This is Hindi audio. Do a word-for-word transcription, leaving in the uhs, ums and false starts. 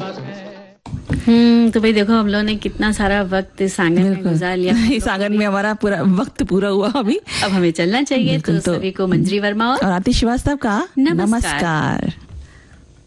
हम्म तो भाई देखो हम लोगों ने कितना सारा वक्त इस आंगन में गुजार लिया। इस आंगन में हमारा पूरा वक्त पूरा हुआ अभी। अब हमें चलना चाहिए। तो, तो सभी को मंजरी वर्मा और आतिश श्रीवास्तव का नमस्कार, नमस्कार।